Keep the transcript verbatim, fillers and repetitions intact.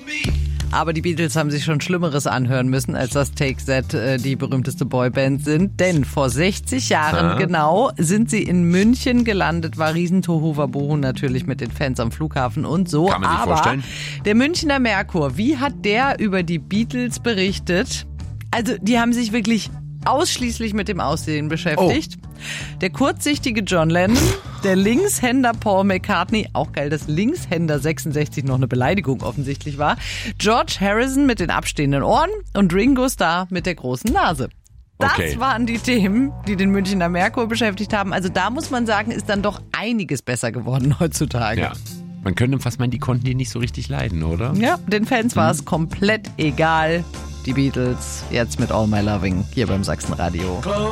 Aber die Beatles haben sich schon Schlimmeres anhören müssen, als das Take That äh, die berühmteste Boyband sind. Denn vor sechzig Jahren Ah. genau sind sie in München gelandet. War riesen Tohuwabohu natürlich mit den Fans am Flughafen und so. Kann man sich Aber vorstellen. der Münchner Merkur, wie hat der über die Beatles berichtet? Also die haben sich wirklich ausschließlich mit dem Aussehen beschäftigt. Oh. Der kurzsichtige John Lennon, der Linkshänder Paul McCartney, auch geil, dass Linkshänder sechsundsechzig noch eine Beleidigung offensichtlich war, George Harrison mit den abstehenden Ohren und Ringo Starr mit der großen Nase. Das Okay. waren die Themen, die den Münchner Merkur beschäftigt haben. Also da muss man sagen, ist dann doch einiges besser geworden heutzutage. Ja. Man könnte fast meinen, die konnten die nicht so richtig leiden, oder? Ja, den Fans war es komplett egal. Die Beatles, jetzt mit All My Loving hier beim Sachsenradio.